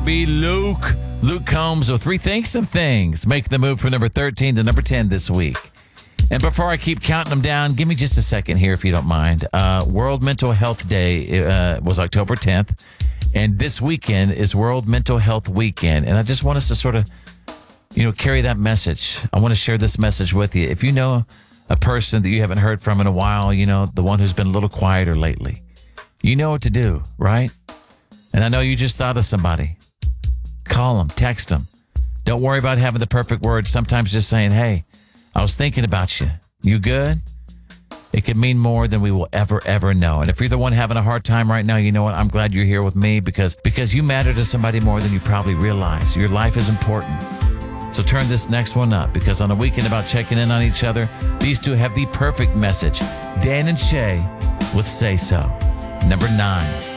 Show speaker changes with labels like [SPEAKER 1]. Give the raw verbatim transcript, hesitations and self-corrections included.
[SPEAKER 1] B. Luke. Luke Combs with Rethink Some Things. Make the move from number thirteen to number ten this week. And before I keep counting them down, give me just a second here if you don't mind. Uh, World Mental Health Day uh, was October tenth. And this weekend is World Mental Health Weekend. And I just want us to sort of, you know, carry that message. I want to share this message with you. If you know a person that you haven't heard from in a while, you know, the one who's been a little quieter lately, you know what to do, right? And I know you just thought of somebody. Call them, text them. Don't worry about having the perfect words. Sometimes just saying, hey, I was thinking about you. You good? It can mean more than we will ever, ever know. And if you're the one having a hard time right now, you know what? I'm glad you're here with me because, because you matter to somebody more than you probably realize. Your life is important. So turn this next one up because on a weekend about checking in on each other, these two have the perfect message. Dan and Shay with Say So. Number nine.